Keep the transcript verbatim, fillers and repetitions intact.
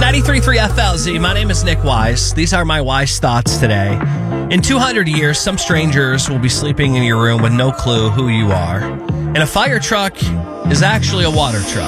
ninety-three point three F L Z. My name is Nick Wise. These are my wise thoughts today. In two hundred years, some strangers will be sleeping in your room with no clue who you are. And a fire truck is actually a water truck.